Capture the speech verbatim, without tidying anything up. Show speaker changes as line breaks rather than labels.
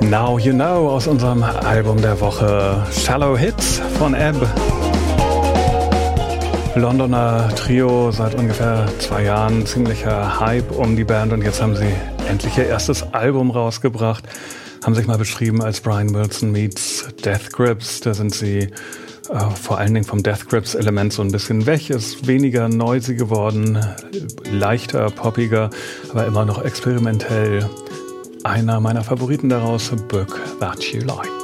Now You Know aus unserem Album der Woche Shallow Hits von Ebb. Londoner Trio, seit ungefähr zwei Jahren ziemlicher Hype um die Band und jetzt haben sie endlich ihr erstes Album rausgebracht. Haben sich mal beschrieben als Brian Wilson meets Death Grips. Da sind sie äh, vor allen Dingen vom Death Grips Element so ein bisschen weg, ist weniger noisy geworden, leichter, poppiger, aber immer noch experimentell. Einer meiner Favoriten daraus, Book That You Like.